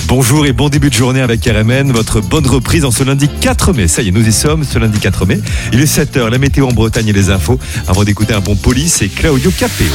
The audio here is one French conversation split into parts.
Bonjour et bon début de journée avec RMN, votre bonne reprise en ce lundi 4 mai. Ça y est, nous y sommes, ce lundi 4 mai. Il est 7h, la météo en Bretagne et les infos. Avant d'écouter un bon Police et Claudio Capéo.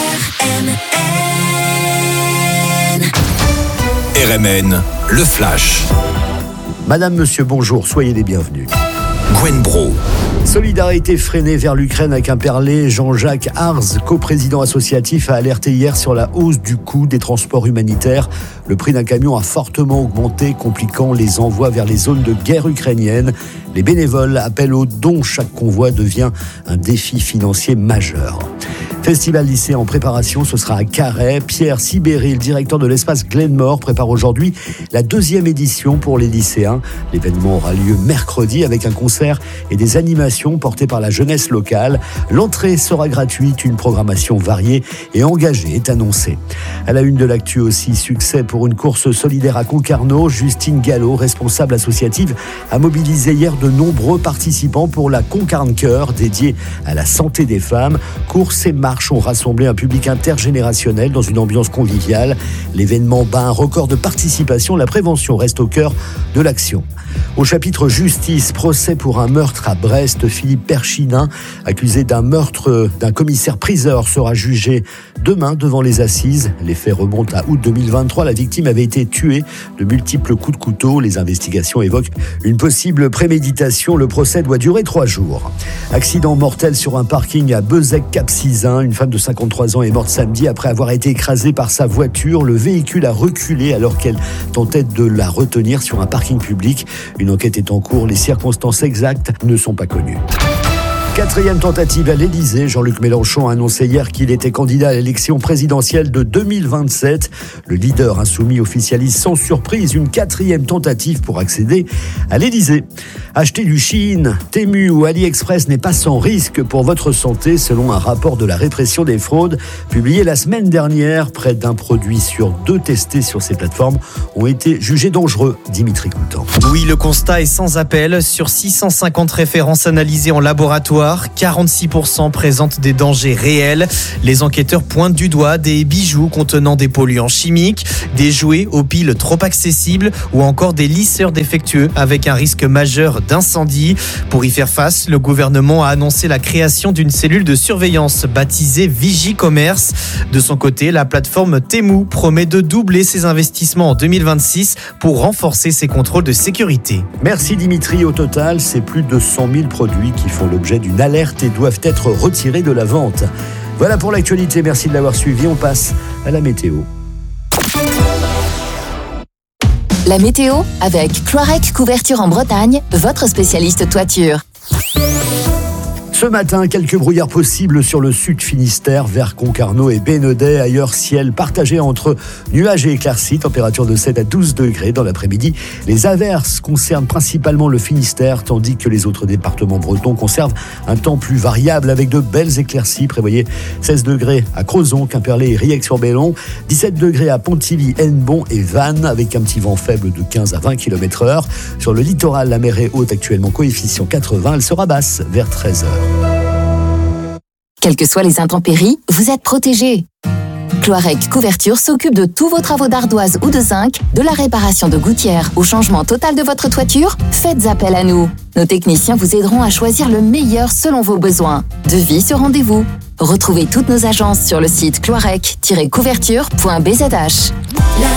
RMN, le flash. Madame, monsieur, bonjour, soyez les bienvenus. Gwen Bro. Solidarité freinée vers l'Ukraine à Quimperlé. Jean-Jacques Arz, coprésident associatif, a alerté hier sur la hausse du coût des transports humanitaires. Le prix d'un camion a fortement augmenté, compliquant les envois vers les zones de guerre ukrainiennes. Les bénévoles appellent aux dons. Chaque convoi devient un défi financier majeur. Festival lycée en préparation, ce sera à Carhaix. Pierre Sibéry, le directeur de l'espace Glenmore, prépare aujourd'hui la 2e édition pour les lycéens. L'événement aura lieu mercredi avec un concert et des animations portées par la jeunesse locale. L'entrée sera gratuite, une programmation variée et engagée est annoncée. À la une de l'actu aussi, succès pour une course solidaire à Concarneau. Justine Gallo, responsable associative, a mobilisé hier de nombreux participants pour la Concarne Cœur, dédiée à la santé des femmes. Course et marche ont rassemblé un public intergénérationnel dans une ambiance conviviale. L'événement bat un record de participation. La prévention reste au cœur de l'action. Au chapitre justice, procès pour un meurtre à Brest. Philippe Perchinin, accusé d'un meurtre d'un commissaire-priseur, sera jugé demain devant les assises. Les faits remontent à août 2023. La victime avait été tuée de multiples coups de couteau. Les investigations évoquent une possible préméditation. Le procès doit durer 3 jours. Accident mortel sur un parking à Bezec-Cap-Sizun. Une femme de 53 ans est morte samedi après avoir été écrasée par sa voiture. Le véhicule a reculé alors qu'elle tentait de la retenir sur un parking public. Une enquête est en cours. Les circonstances exactes ne sont pas connues. 4e tentative à l'Élysée. Jean-Luc Mélenchon a annoncé hier qu'il était candidat à l'élection présidentielle de 2027. Le leader insoumis officialise sans surprise une 4e tentative pour accéder à l'Élysée. Acheter du Shein, Temu ou AliExpress n'est pas sans risque pour votre santé, selon un rapport de la répression des fraudes publié la semaine dernière. Près d'un produit sur 2 testés sur ces plateformes ont été jugés dangereux. Dimitri Coutan. Oui, le constat est sans appel. Sur 650 références analysées en laboratoire, 46% présentent des dangers réels. Les enquêteurs pointent du doigt des bijoux contenant des polluants chimiques, des jouets aux piles trop accessibles ou encore des lisseurs défectueux avec un risque majeur d'incendie. Pour y faire face, le gouvernement a annoncé la création d'une cellule de surveillance baptisée Vigicommerce. De son côté, la plateforme Temu promet de doubler ses investissements en 2026 pour renforcer ses contrôles de sécurité. Merci Dimitri. Au total, c'est plus de 100 000 produits qui font l'objet d'une alerte et doivent être retirés de la vente. Voilà pour l'actualité, merci de l'avoir suivi. On passe à la météo. La météo avec Cloirec Couverture en Bretagne, votre spécialiste toiture. Ce matin, quelques brouillards possibles sur le sud Finistère, vers Concarneau et Bénodet. Ailleurs, ciel partagé entre nuages et éclaircies, température de 7 à 12 degrés dans l'après-midi. Les averses concernent principalement le Finistère, tandis que les autres départements bretons conservent un temps plus variable avec de belles éclaircies. Prévoyez 16 degrés à Crozon, Quimperlé et Riec-sur-Bellon, 17 degrés à Pontivy, Hennebont et Vannes, avec un petit vent faible de 15 à 20 km/h. Sur le littoral, la mer est haute, actuellement coefficient 80, elle sera basse vers 13h. Quelles que soient les intempéries, vous êtes protégés. Cloirec Couverture s'occupe de tous vos travaux d'ardoise ou de zinc, de la réparation de gouttières au changement total de votre toiture. Faites appel à nous. Nos techniciens vous aideront à choisir le meilleur selon vos besoins. Devis sur rendez-vous. Retrouvez toutes nos agences sur le site cloirec-couverture.bzh.